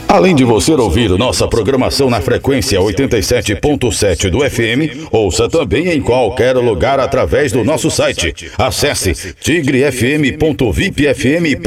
Além de você ouvir nossa programação na frequência 87.7 do FM, ouça também em qualquer lugar através do nosso site. Acesse tigrefm.vipfm.com.br